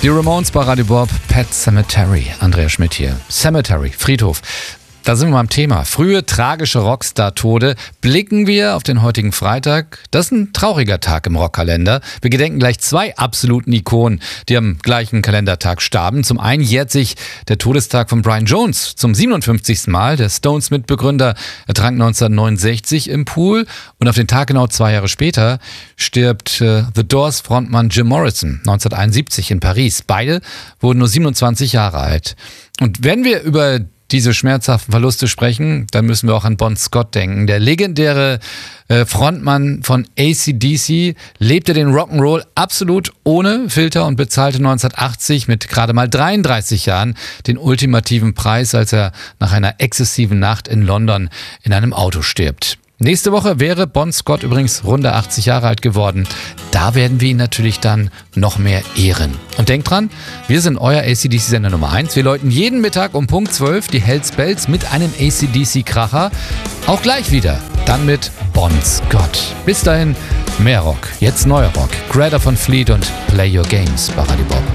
Die Ramones bei Radio Bob, Pet Sematary. Andreas Schmidt hier. Cemetery, Friedhof. Da sind wir beim Thema. Frühe tragische Rockstar-Tode. Blicken wir auf den heutigen Freitag. Das ist ein trauriger Tag im Rockkalender. Wir gedenken gleich zwei absoluten Ikonen, die am gleichen Kalendertag starben. Zum einen jährt sich der Todestag von Brian Jones zum 57. Mal. Der Stones-Mitbegründer ertrank 1969 im Pool. Und auf den Tag genau 2 Jahre später stirbt The Doors-Frontmann Jim Morrison 1971 in Paris. Beide wurden nur 27 Jahre alt. Und wenn wir über diese schmerzhaften Verluste sprechen, dann müssen wir auch an Bon Scott denken. Der legendäre Frontmann von AC/DC lebte den Rock'n'Roll absolut ohne Filter und bezahlte 1980 mit gerade mal 33 Jahren den ultimativen Preis, als er nach einer exzessiven Nacht in London in einem Auto stirbt. Nächste Woche wäre Bon Scott übrigens runde 80 Jahre alt geworden. Da werden wir ihn natürlich dann noch mehr ehren. Und denkt dran, wir sind euer AC/DC-Sender Nummer 1. Wir läuten jeden Mittag um Punkt 12 die Hells Bells mit einem AC/DC-Kracher. Auch gleich wieder, dann mit Bon Scott. Bis dahin, mehr Rock, jetzt neuer Rock. Greta von Fleet und Play Your Games bei Radio Bob.